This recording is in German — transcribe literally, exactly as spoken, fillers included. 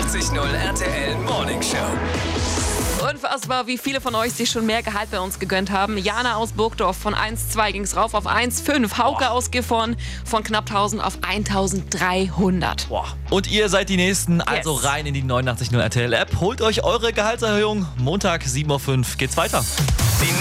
neunundachtzig Komma null R T L Morning Show. Unfassbar, wie viele von euch sich schon mehr Gehalt bei uns gegönnt haben. Jana aus Burgdorf von eins Komma zwei ging es rauf auf eins Komma fünf. Hauke aus Gifhorn von knapp tausend auf eintausenddreihundert. Boah. Und ihr seid die Nächsten, also Yes. rein in die neunundachtzig Komma null R T L App. Holt euch eure Gehaltserhöhung. Montag sieben Uhr fünf geht's weiter.